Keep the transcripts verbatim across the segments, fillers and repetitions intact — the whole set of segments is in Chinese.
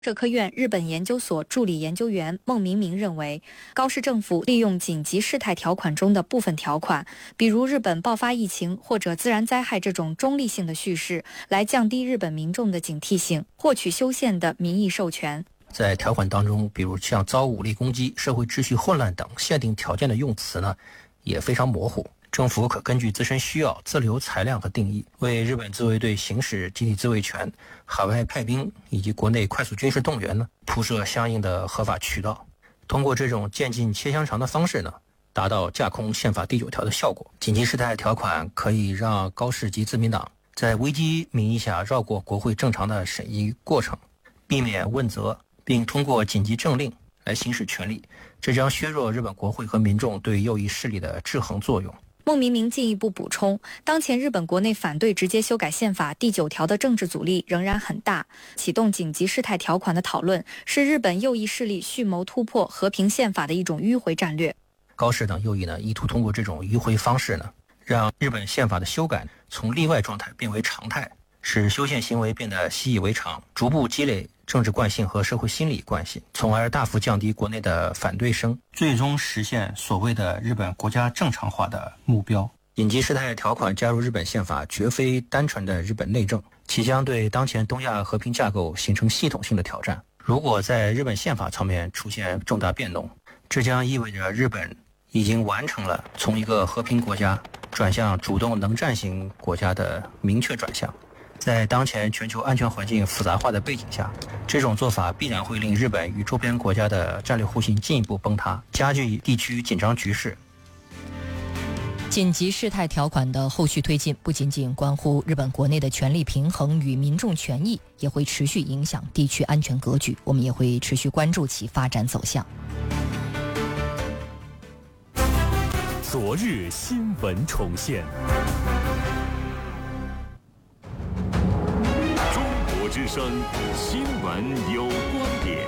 社科院日本研究所助理研究员孟明明认为，高市政府利用紧急事态条款中的部分条款，比如日本爆发疫情或者自然灾害这种中立性的叙事，来降低日本民众的警惕性，获取修宪的民意授权。 在条款当中，比如像遭武力攻击、社会秩序混乱等限定条件的用词呢，也非常模糊。政府可根据自身需要自留裁量和定义，为日本自卫队行使集体自卫权、海外派兵以及国内快速军事动员呢，铺设相应的合法渠道。通过这种渐进切香肠的方式呢，达到架空宪法第九条的效果。紧急事态条款可以让高市及自民党在危机名义下绕过国会正常的审议过程，避免问责，并通过紧急政令来行使权力，这将削弱日本国会和民众对右翼势力的制衡作用。 孟明明进一步补充，当前日本国内反对直接修改宪法第九条的政治阻力仍然很大，启动紧急事态条款的讨论是日本右翼势力蓄谋突破和平宪法的一种迂回战略。 高市等右翼呢，意图通过这种迂回方式呢，让日本宪法的修改从例外状态变为常态，使修宪行为变得习以为常，逐步积累政治惯性和社会心理惯性，从而大幅降低国内的反对声，最终实现所谓的日本国家正常化的目标。紧急事态条款加入日本宪法绝非单纯的日本内政，其将对当前东亚和平架构形成系统性的挑战。如果在日本宪法层面出现重大变动，这将意味着日本已经完成了从一个和平国家转向主动能战型国家的明确转向。在当前全球安全环境复杂化的背景下，这种做法必然会令日本与周边国家的战略互信进一步崩塌，加剧地区紧张局势。 紧急事态条款的后续推进不仅仅关乎日本国内的权力平衡与民众权益，也会持续影响地区安全格局，我们也会持续关注其发展走向。 昨日新闻重现，中国之声新闻有观点。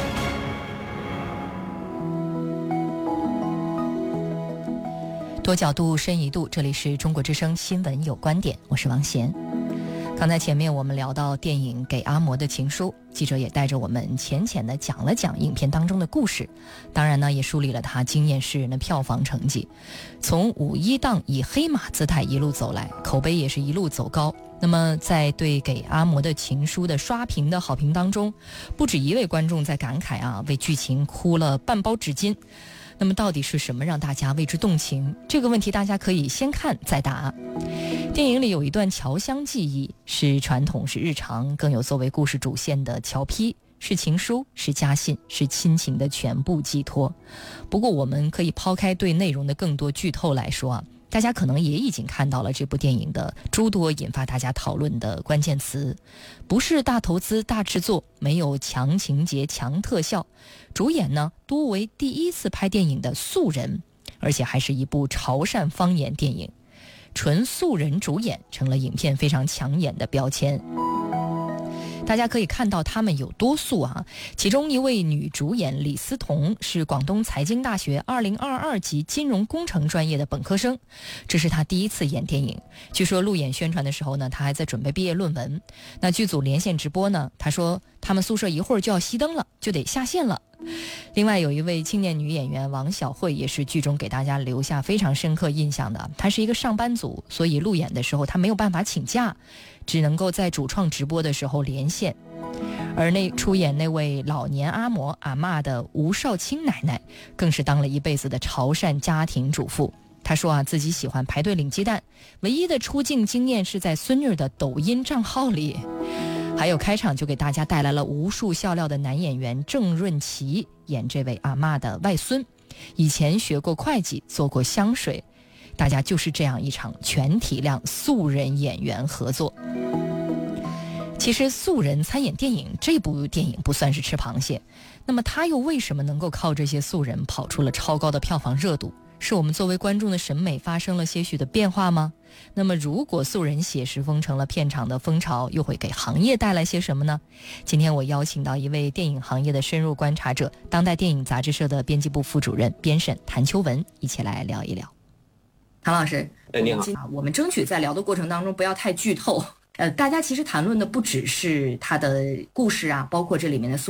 多角度深一度，这里是中国之声新闻有观点，我是王贤。刚才前面我们聊到电影《给阿嬷的情书》，记者也带着我们浅浅地讲了讲影片当中的故事，当然呢也梳理了它惊艳世人的票房成绩。从五一档以黑马姿态一路走来，口碑也是一路走高。那么在对《给阿嬷的情书》的刷屏的好评当中，不止一位观众在感慨啊，为剧情哭了半包纸巾。那么到底是什么让大家为之动情？这个问题大家可以先看再答。电影里有一段侨乡记忆，是传统是日常，更有作为故事主线的侨批，是情书，是家信，是亲情的全部寄托。不过我们可以抛开对内容的更多剧透来说啊，大家可能也已经看到了这部电影的诸多引发大家讨论的关键词，不是大投资大制作，没有强情节强特效，主演呢多为第一次拍电影的素人，而且还是一部潮汕方言电影，纯素人主演成了影片非常抢眼的标签。大家可以看到他们有多素啊！其中一位女主演李思彤是广东财经大学二零二二级金融工程专业的本科生，这是她第一次演电影。据说路演宣传的时候呢，她还在准备毕业论文。那剧组连线直播呢，她说他们宿舍一会儿就要熄灯了，就得下线了。另外有一位青年女演员王小慧，也是剧中给大家留下非常深刻印象的。她是一个上班族，所以路演的时候她没有办法请假，只能够在主创直播的时候连线。而那出演那位老年阿嬷阿嬷的吴少卿奶奶，更是当了一辈子的潮汕家庭主妇。她说啊，自己喜欢排队领鸡蛋，唯一的出镜经验是在孙女的抖音账号里。还有开场就给大家带来了无数笑料的男演员郑润琪，演这位阿嬷的外孙，以前学过会计，做过香水。大家就是这样一场全体量素人演员合作。其实素人参演电影，这部电影不算是吃螃蟹，那么他又为什么能够靠这些素人跑出了超高的票房热度？是我们作为观众的审美发生了些许的变化吗？那么如果素人写实风成了片场的风潮，又会给行业带来些什么呢？今天我邀请到一位电影行业的深入观察者，当代电影杂志社的编辑部副主任编审谭秋文，一起来聊一聊。 谭老师， 哎，你好。 我们争取在聊的过程当中不要太剧透， 呃，大家其实谈论的不只是它的故事啊，包括这里面的